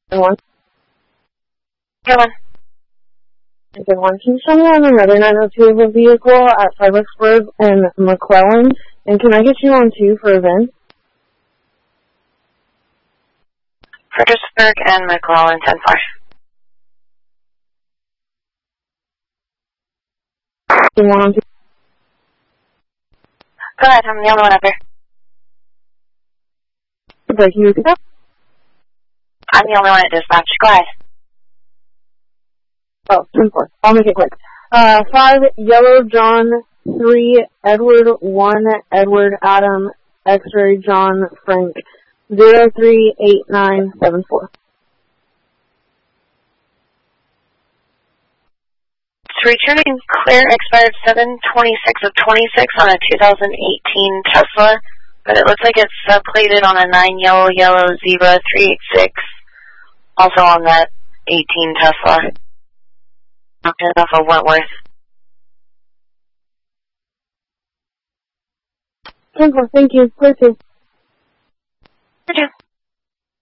One. Good one. Good one. Can you show me on another 902 vehicle at Fredericksburg and McClellan? And can I get you on 2 for events? Fredericksburg and McClellan, 10-4. You want on 2? Go ahead, I'm the only one up here. Okay, can you repeat that? I'm the only one at dispatch. Go ahead. Oh, 10-4. I'll make it quick. 5, Yellow John, 3, Edward, 1, Edward, Adam, X-ray, John, Frank, 038974. It's returning clear, expired 7/26/26 on a 2018 Tesla, but it looks like it's plated on a 9 yellow zebra 386, also on that 18 Tesla. Off of Wentworth. 10-4, thank you. Clear 2. Good job.